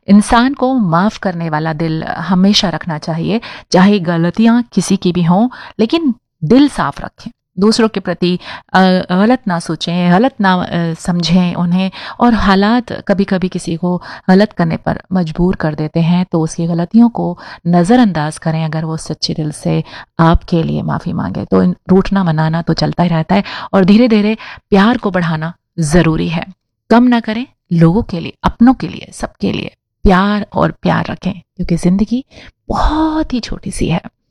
इंसान को माफ़ करने वाला दिल हमेशा रखना चाहिए, चाहे गलतियाँ किसी की भी हों, लेकिन दिल साफ रखें। दूसरों के प्रति गलत ना सोचें, गलत ना समझें उन्हें, और हालात कभी-कभी किसी को गलत करने पर मजबूर कर देते हैं, तो उसकी गलतियों को नज़रअंदाज करें। अगर वो सच्चे दिल से आपके लिए माफ़ी माँगे, तो रूठना मनाना तो चलता ही रहता है, और धीरे-धीरे प्यार को बढ़ाना ज़रूरी है। कम ना करें, लोगों के लिए, अपनों के लिए, सबके लिए प्यार और प्यार रखें, क्योंकि ज़िंदगी बहुत ही छोटी सी है।